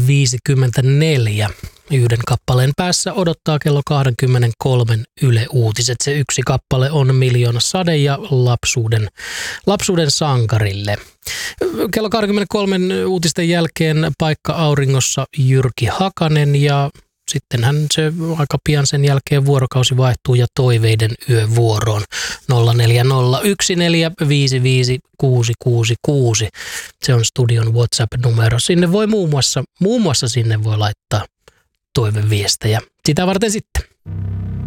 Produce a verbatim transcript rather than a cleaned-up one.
viisikymmentäneljä. Yhden kappaleen päässä odottaa kello kaksikymmentäkolme Yle Uutiset. Se yksi kappale on Miljoona sade ja lapsuuden, lapsuuden sankarille. Kello kaksikymmentäkolme uutisten jälkeen paikka auringossa Jyrki Hakanen ja sittenhän se aika pian sen jälkeen vuorokausi vaihtuu ja toiveiden yövuoroon nolla neljä nolla yksi neljä viisi viisi kuusi kuusi kuusi. Se on studion WhatsApp-numero. Sinne voi muun muassa, muun muassa sinne voi laittaa toiveviestejä. Sitä varten sitten.